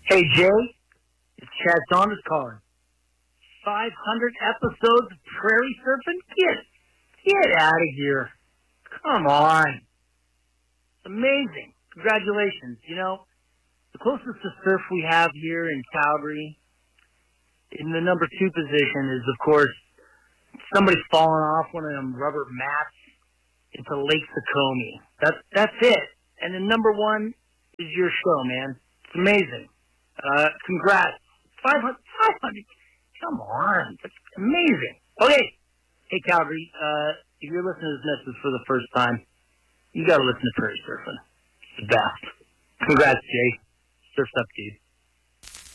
Hey, Jay, it's Chad Saunders calling. 500 episodes of prairie surfing? Get out of here. Come on. It's amazing. Congratulations. You know, the closest to surf we have here in Calgary, in the number 2 position, is, of course, somebody falling off one of them rubber mats into Lake Sakomi. That's it. And then number 1 is your show, man. It's amazing. Congrats. 500. Come on. That's amazing. Okay. Hey, Calgary, if you're listening to this message for the first time, you got to listen to Prairie Surfing. It's the best. Congrats, Jay. Surf's up, dude.